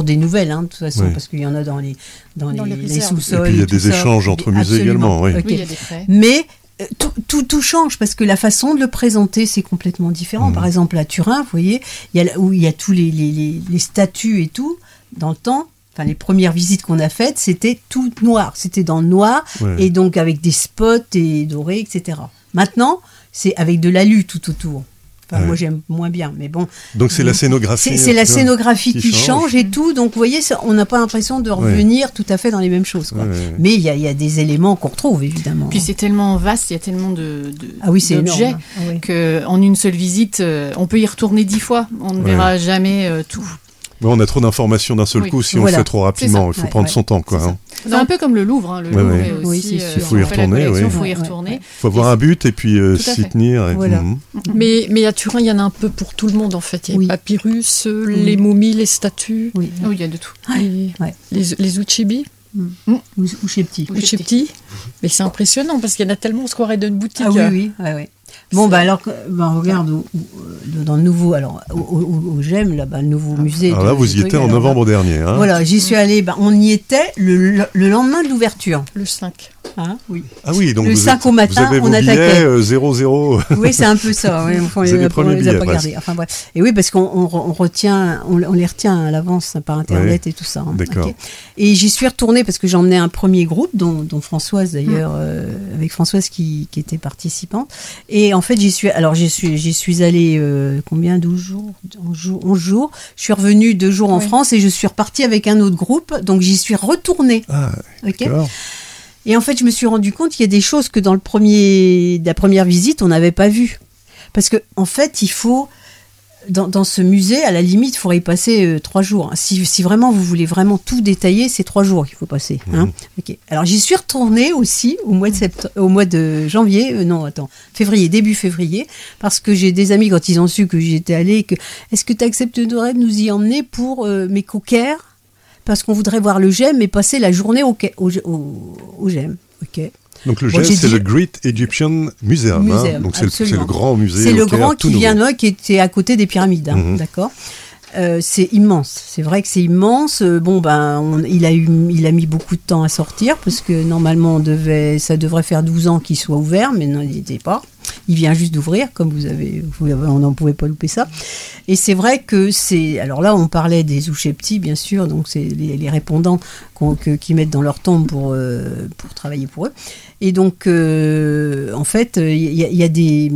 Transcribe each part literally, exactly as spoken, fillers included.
des nouvelles, hein, de toute façon, oui. parce qu'il y en a dans les, dans Dans les, les les sous-sols. Et puis il y a des ça. échanges entre musées Absolument. également. Oui. Okay. Oui, il y a des prêts. Mais euh, tout, tout, tout change parce que la façon de le présenter, c'est complètement différent. Mmh. Par exemple, à Turin, vous voyez, il y a, où il y a tous les, les, les, les statues et tout, dans le temps. Enfin, les premières visites qu'on a faites, c'était tout noir. C'était dans le noir, ouais. Et donc avec des spots et dorés, et cetera. Maintenant, c'est avec de l'alu tout autour. Enfin, ouais. Moi, j'aime moins bien, mais bon. Donc, c'est la scénographie. C'est, c'est la scénographie qui, qui change. change et tout. Donc, vous voyez, ça, on n'a pas l'impression de revenir ouais. tout à fait dans les mêmes choses, quoi. Ouais, ouais. Mais il y, y a des éléments qu'on retrouve, évidemment. Puis, c'est tellement vaste, il y a tellement de, de, ah oui, c'est d'objets énorme. Ah oui. qu'en une seule visite, euh, on peut y retourner dix fois. On ne ouais. verra jamais euh, tout. Mais on a trop d'informations d'un seul oui. coup si voilà. on le fait trop rapidement. Il faut ouais, prendre ouais. son temps, quoi. C'est, hein. c'est un peu comme le Louvre. Hein. Le ouais, Louvre ouais. est aussi. Oui, c'est sûr. Il faut y retourner. Il faut y retourner. Il faut avoir un but et puis euh, s'y tenir. Et... Voilà. Mmh. Mais, mais à Turin, il y en a un peu pour tout le monde, en fait. Il y a oui. les papyrus, euh, oui. les momies, les statues. Oui, oui il y a de tout. Les, ouais. les, les uchibi. Mmh. Ou Ushepti. Ushepti. Mais c'est impressionnant parce qu'il y en a tellement, on se croirait d'une boutique. Ah oui, oui. Ouais, ouais. Bon, bah alors, bah, regarde, où, où, dans le nouveau, alors, au, au, au G E M, là, bah, le nouveau musée. Alors là, de, vous y étiez en novembre là, dernier. Hein. Voilà, j'y suis allée, bah, on y était le, le lendemain de l'ouverture. Le cinq. Hein, oui. Ah oui, donc le vous, cinq êtes, au matin, vous avez vos on billets attaquait. Euh, zéro zéro. Oui, c'est un peu ça. Oui, enfin, vous on avez pris les billets, a pas regardés. Enfin, bref. Et oui, parce qu'on on, on retient, on, on les retient à l'avance par Internet oui. et tout ça. Hein. D'accord. Okay. Et j'y suis retournée parce que j'emmenais un premier groupe, dont, dont Françoise d'ailleurs, mmh. euh, avec Françoise qui, qui était participante. Et en fait, j'y suis, alors j'y suis, j'y suis allée euh, combien, douze jours, onze jours. Je suis revenue deux jours en oui. France et je suis repartie avec un autre groupe. Donc j'y suis retournée. Ah, okay. D'accord. Et en fait, je me suis rendu compte qu'il y a des choses que dans le premier, la première visite, on n'avait pas vues. Parce que, en fait, il faut, dans, dans ce musée, à la limite, il faudrait y passer euh, trois jours. Si, si vraiment vous voulez vraiment tout détailler, c'est trois jours qu'il faut passer. Mmh. Hein. Okay. Alors, j'y suis retournée aussi au mois de septembre, au mois de janvier, euh, non, attends, février, début février, parce que j'ai des amis, quand ils ont su que j'y étais allée, que, est-ce que tu accepterais de nous y emmener pour euh, mes coquers? Parce qu'on voudrait voir le G E M et passer la journée au, au, au, au G E M. Okay. Donc le G E M, bon, c'est dit... le Great Egyptian Museum. Museum hein. Donc c'est le, c'est le grand musée. C'est le grand qui vient de, qui était à côté des pyramides. Hein, mm-hmm. D'accord. Euh, c'est immense. C'est vrai que c'est immense. Euh, bon ben, on, il a eu, il a mis beaucoup de temps à sortir parce que normalement on devait, ça devrait faire douze ans qu'il soit ouvert, mais non, il n'était pas. Il vient juste d'ouvrir, comme vous avez, vous, on n'en pouvait pas louper ça. Et c'est vrai que c'est, alors là, on parlait des Ushepti, bien sûr, donc c'est les, les répondants qu'on, que, qui mettent dans leur tombe pour, euh, pour travailler pour eux. Et donc, euh, en fait, il y, y a des,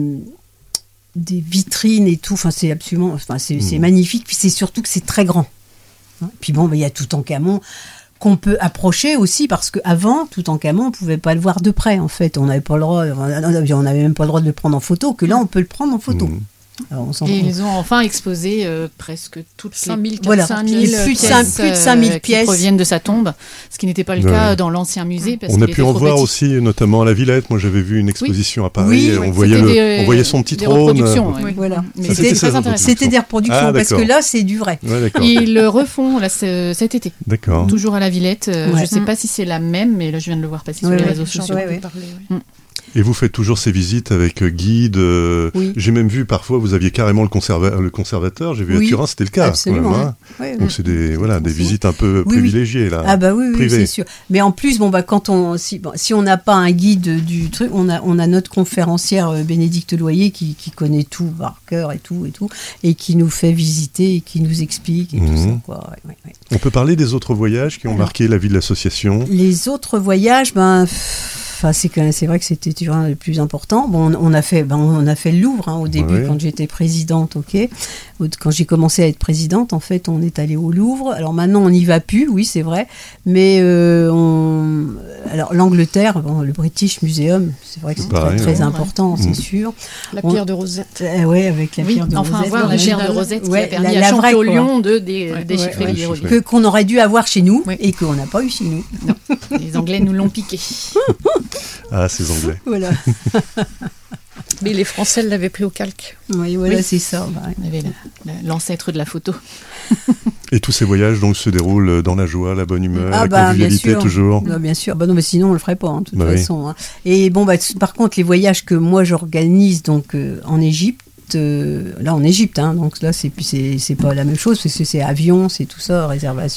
des vitrines et tout. Enfin, c'est absolument, enfin, c'est, mmh. c'est magnifique. Puis c'est surtout que c'est très grand. Hein. Puis bon, il ben, y a Toutankhamon qu'on peut approcher aussi, parce qu'avant, Toutankhamon, on ne pouvait pas le voir de près, en fait. On n'avait pas le droit, on n'avait même pas le droit de le prendre en photo, que là, on peut le prendre en photo. Mmh. Alors, on s'en et ils ont enfin exposé euh, presque toutes cinq mille, les voilà. cinq mille plus, pièces, cinq, plus de cinq mille euh, pièces qui proviennent de sa tombe, ce qui n'était pas le ouais. cas dans l'ancien musée. Parce on a qu'il pu était en voir petit. aussi, notamment à la Villette. Moi, j'avais vu une exposition oui. à Paris. Oui, et oui. on, voyait le, des, on voyait son petit des trône. Reproductions, oui. Voilà. Mais c'était, c'était très intéressant. C'était des reproductions, ah, parce que là, c'est du vrai. Ouais, ils le refont là, cet été. D'accord. Toujours à la Villette. Ouais. Je ne sais pas si c'est la même, mais là, je viens de le voir passer sur les réseaux sociaux. Et vous faites toujours ces visites avec euh, guide. Euh, oui. J'ai même vu parfois, vous aviez carrément le, conserva- le conservateur. J'ai vu oui, à Turin, c'était le cas. Absolument. Même, hein. oui, oui. Donc c'est des voilà des visites un peu oui, privilégiées oui. là. Ah bah oui, oui privées. C'est sûr. Mais en plus, bon bah quand on si, bon, si on n'a pas un guide du truc, on a on a notre conférencière euh, Bénédicte Loyer qui qui connaît tout par cœur et tout et tout et qui nous fait visiter et qui nous explique et mmh. tout ça quoi. Ouais, ouais, ouais. On peut parler des autres voyages qui ont Alors, marqué la vie de l'association. Les autres voyages, ben. Enfin, c'est, que, c'est vrai que c'était Turin le plus important. Bon, on, on a fait, ben, on a fait le Louvre hein, au début ouais. quand j'étais présidente, ok. Quand j'ai commencé à être présidente, en fait, on est allé au Louvre. Alors maintenant, on n'y va plus, oui, c'est vrai. Mais euh, on, alors l'Angleterre, bon, le British Museum, c'est vrai que c'est, c'est pareil, très, très ouais. important, ouais. c'est mmh. sûr. La on, pierre de Rosette. Euh, oui, avec la oui, pierre de enfin, Rosette. Enfin, voir la pierre de Rosette ouais, qui a permis la, à Champollion de dé, ouais, déchiffrer ouais, les hiéroglyphes. Que, qu'on aurait dû avoir chez nous ouais. et qu'on n'a pas eu chez nous. Non, les Anglais nous l'ont piqué. Ah, ces Anglais. Voilà. Mais les Français l'avaient pris au calque. Oui, voilà, oui. c'est ça. Bah, on avait la, la, l'ancêtre de la photo. Et tous ces voyages donc se déroulent dans la joie, la bonne humeur, ah la bah, convivialité toujours. Bah, bien sûr. Bah non, mais sinon on le ferait pas, hein, de toute bah façon. Oui. Hein. Et bon, bah, par contre, les voyages que moi j'organise donc euh, en Égypte. Euh, là en Égypte, hein, donc là c'est, c'est, c'est pas la même chose parce que c'est avion, c'est tout ça, réservation.